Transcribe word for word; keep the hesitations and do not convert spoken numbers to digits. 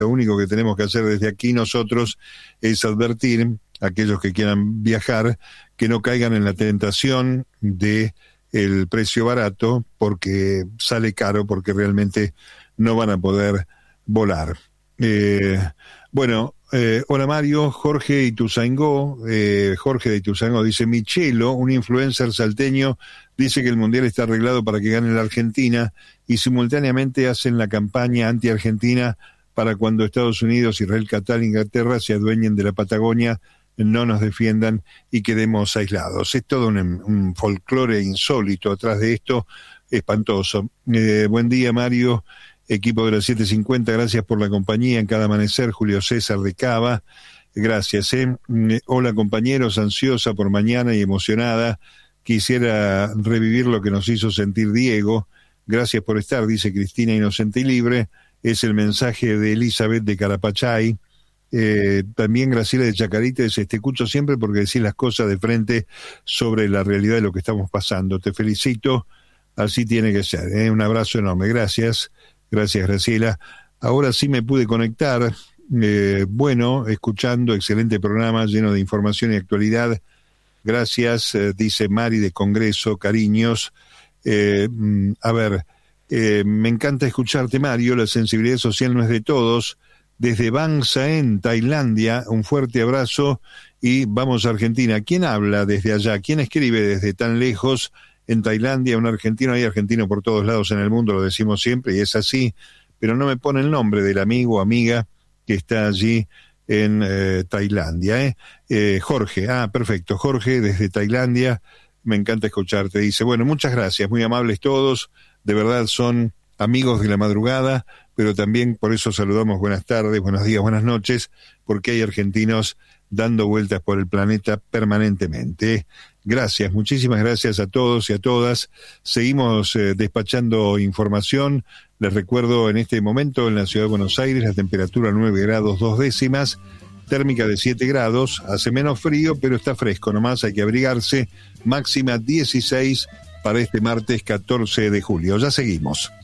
Lo único que tenemos que hacer desde aquí nosotros es advertir a aquellos que quieran viajar que no caigan en la tentación de el precio barato, porque sale caro, porque realmente no van a poder volar. Eh, bueno, eh, hola Mario, Jorge Ituzaingó, eh, Jorge de Ituzaingó dice, Michelo, un influencer salteño, dice que el Mundial está arreglado para que gane la Argentina y simultáneamente hacen la campaña anti-Argentina para cuando Estados Unidos, Israel, Qatar, Inglaterra se adueñen de la Patagonia, no nos defiendan y quedemos aislados. Es todo un, un folclore insólito atrás de esto, espantoso. Eh, buen día Mario, equipo de las siete cincuenta, gracias por la compañía en cada amanecer. Julio César de Cava, gracias. Eh. Hola compañeros, ansiosa por mañana y emocionada, quisiera revivir lo que nos hizo sentir Diego. Gracias por estar, dice Cristina Inocente y Libre. Es el mensaje de Elizabeth de Carapachay. Eh, también Graciela de Chacarita dice, te escucho siempre porque decís las cosas de frente sobre la realidad de lo que estamos pasando. Te felicito, así tiene que ser. ¿eh? Un abrazo enorme, gracias. Gracias, Graciela. Ahora sí me pude conectar. Eh, bueno, escuchando, excelente programa lleno de información y actualidad. Gracias, eh, dice Mari de Congreso, cariños. Eh, a ver, eh, me encanta escucharte, Mario. La sensibilidad social no es de todos. Desde Bang Saen, Tailandia, un fuerte abrazo y vamos a Argentina. ¿Quién habla desde allá? ¿Quién escribe desde tan lejos en Tailandia? Un argentino, hay argentino por todos lados en el mundo, lo decimos siempre y es así, pero no me pone el nombre del amigo o amiga que está allí en eh, Tailandia. ¿eh? Eh, Jorge, ah, perfecto, Jorge desde Tailandia, me encanta escucharte. Dice, bueno, muchas gracias, muy amables todos, de verdad son amigos de la madrugada, pero también por eso saludamos buenas tardes, buenos días, buenas noches, porque hay argentinos dando vueltas por el planeta permanentemente. Gracias, muchísimas gracias a todos y a todas. Seguimos eh, despachando información. Les recuerdo en este momento en la ciudad de Buenos Aires la temperatura nueve grados dos décimas, térmica de siete grados, hace menos frío, pero está fresco nomás, hay que abrigarse. Máxima dieciséis para este martes catorce de julio. Ya seguimos.